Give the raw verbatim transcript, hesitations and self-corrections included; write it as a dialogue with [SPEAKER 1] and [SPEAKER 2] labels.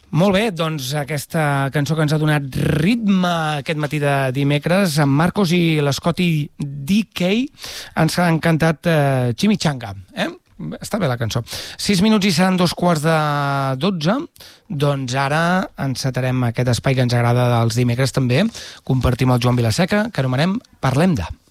[SPEAKER 1] Molt bé, doncs aquesta cançó que ens ha donat ritme aquest matí de dimecres, en Marcos i l'Scotty D K ens han cantat eh, Chimichanga, eh? Està bé la cançó. Sis minuts i seran dos quarts de dotze. Doncs ara encetarem aquest espai que ens agrada dels dimecres també. Compartim el Joan Vilaseca, que anomenem Parlem de...